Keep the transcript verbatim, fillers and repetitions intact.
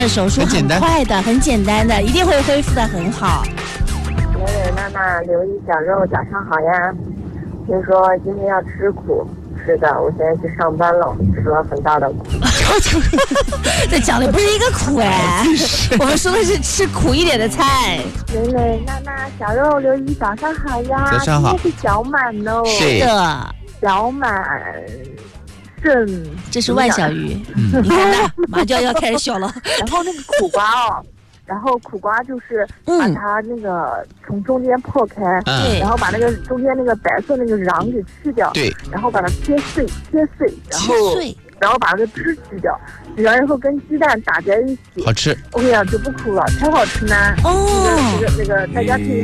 手术很快的，很简单的，一定会恢复的很好。 美美妈妈，刘一小肉，早上好呀！听说今天要吃苦，是的，我现在去上班了，吃了很大的苦。 这讲的不是一个苦哎，我们说的是吃苦一点的菜。 美美娜娜，小肉，刘一早上好呀！ 早上好。 今天是小满哦。 是的， 小满。正， 这是万小鱼，嗯、你看它马上就要开始小了。 然后那个苦瓜哦，然后苦瓜就是把它那个从中间破开， 嗯、 然后把那个中间那个白色那个瓤给去掉， 对， 然后把它切碎，切碎，然后切碎， 然后把那个汁去掉，取完以后跟鸡蛋打在一起， 好吃。 我跟你讲就不苦了，超好吃呢。 哦， 那个那个大家可以。